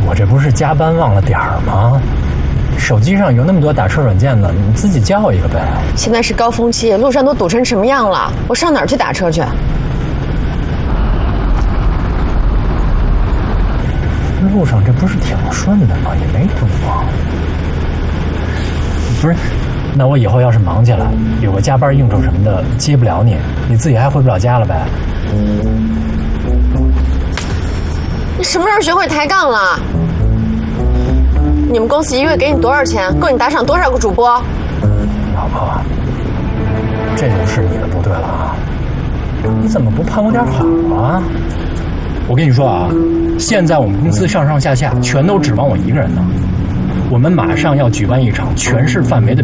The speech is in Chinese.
我这不是加班忘了点儿吗？手机上有那么多打车软件呢，你自己叫一个呗。 现在是高峰期，路上都堵成什么样了？我上哪儿去打车去？ 路上这不是挺顺的吗？也没堵啊。不是，那我以后要是忙起来，有个加班应酬什么的接不了你，你自己还回不了家了呗？ 你什么时候学会抬杠了？你们公司一月给你多少钱？够你打赏多少个主播？ 老婆，这就是你的不对了啊！你怎么不盼我点好啊？我跟你说啊，现在我们公司上上下下全都指望我一个人呢。我们马上要举办一场全市范围的